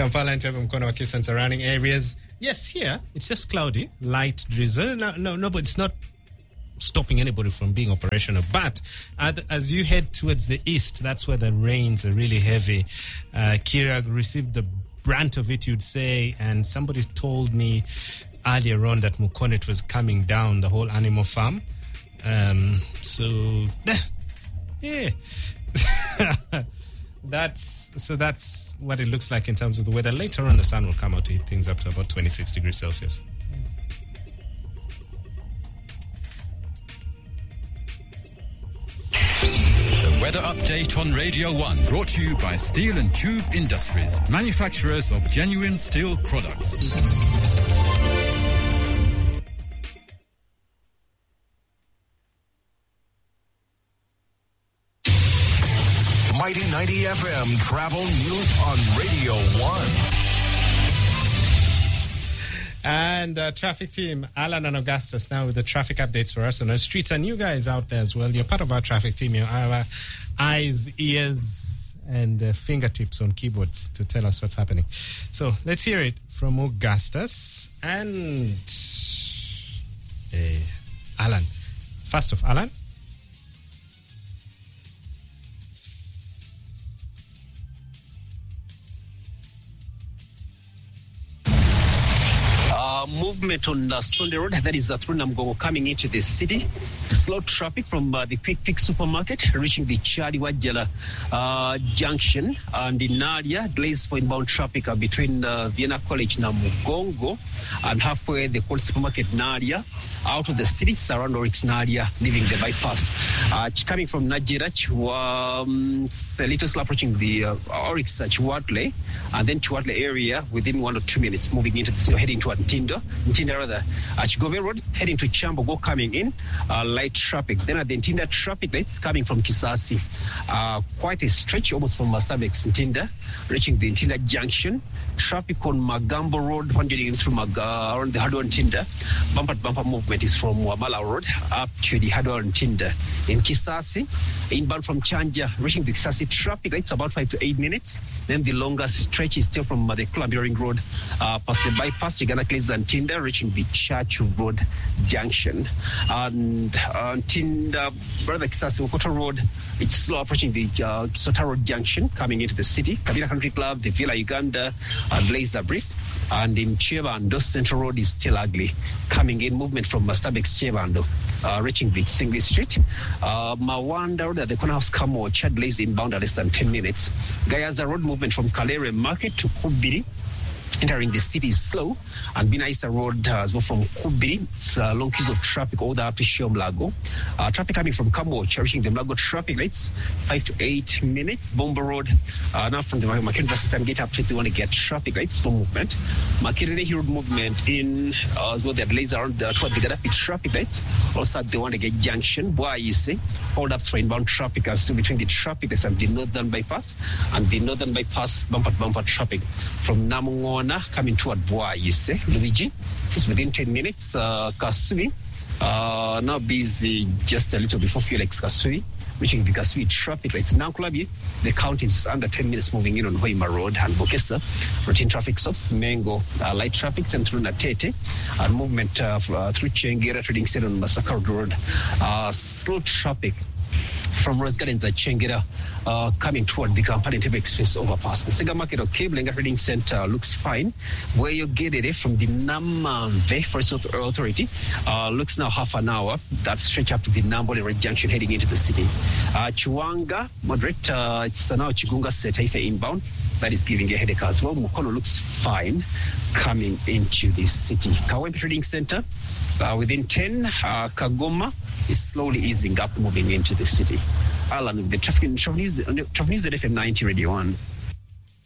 Kampala and Mkono Wakisa and surrounding areas. Yes, here it's just cloudy, light drizzle. No, but it's not stopping anybody from being operational. But as you head towards the east, that's where the rains are really heavy. Kira received the brunt of it, you'd say, and somebody told me earlier on that Mukonet was coming down, the whole animal farm. Yeah. That's what it looks like in terms of the weather. Later on, the sun will come out to heat things up to about 26 degrees Celsius. The weather update on Radio 1, brought to you by Steel and Tube Industries, manufacturers of genuine steel products. Mighty 90 FM Travel News on Radio 1. And traffic team, Alan and Augustus, now with the traffic updates for us on our streets. And you guys out there as well, you're part of our traffic team. You're our eyes, ears, and fingertips on keyboards to tell us what's happening. So let's hear it from Augustus and Alan. First off, Alan. Movement on Sunday Road, that is through Namgongo coming into the city. Slow traffic from the Quick Pick supermarket reaching the Chadi Wajala junction, and in Nadia, delays for inbound traffic between Vienna College Namugongo and halfway the Cold Supermarket Nadia. Out of the city, it's around Oryx Nadia, leaving the bypass. Coming from Najera, a little slow approaching the Oryx Chiwatle, and then Chiwatle area within 1 or 2 minutes, moving into the city, heading toward Ntinda rather. Chigove Road, heading to Chambogo, coming in, light traffic. Then at the Ntinda traffic lights coming from Kisasi, quite a stretch, almost from Mastabex Ntinda, reaching the Ntinda junction. Traffic on Magambo Road, wandering in through around the Hadwan Ntinda. Bumper movement is from Wamala Road up to the Hadwan Ntinda. In Kisasi, inbound from Chanja, reaching the Kisasi traffic lights about 5 to 8 minutes. Then the longest stretch is still from the Kulambira Road, past the bypass, Uganda Clays and Ntinda, reaching the Church Road junction. And Ntinda, brother Kisasi Wokoto Road, it's slow approaching the Kisota Road junction, coming into the city. Kabila Country Club, the Villa Uganda, delays are brief. And in Chevando, Central Road is still ugly. Coming in, movement from Mastabex Chevando, reaching the Singley Street. Mawanda Road at the Corner House Kamo, Chad delays inbound at less than 10 minutes. Gayaza Road, movement from Kalere Market to Kubiri, entering the city is slow. And Binaisa Road as well from Kubiri, it's long queues of traffic all the way up to Shomlago. Traffic coming from Kambo, reaching the Mlago traffic lights, 5 to 8 minutes. Bomba Road, now from the Makere system gate up to they want to get traffic lights, slow movement. Makere Road movement in as well, the delays around toward the Gaddafi traffic lights. Also at the one to get junction, Boise, hold ups for inbound traffic are still between the traffic lights and the northern bypass. And the northern bypass bumper traffic from Namungona coming toward Boise. Luigi is within 10 minutes. Kasui, now busy just a little before Felix Kasui, reaching the Kasui traffic lights. Now, Klabi, the count is under 10 minutes moving in on Hoima Road and Bokesa. Routine traffic stops, Mengo, light traffic, and through Natete, and movement through Chengera Trading Center on Masaka Road. Slow traffic from Rose Gardens at Chengera, coming toward the Kampala Entebbe Express overpass. The Sega Market or Cablenga Trading Center looks fine. Where you get it from the Namave Forest Authority, looks now half an hour. That stretch up to the Nambole Red Junction heading into the city. Chiwanga, moderate, it's now Chigunga Setaife inbound. That is giving a headache as well. Mukono looks fine coming into the city. Kawempe Trading Center, within 10, Kagoma is slowly easing up, moving into the city. Alan, the traffic news at FM 90 Radio 1.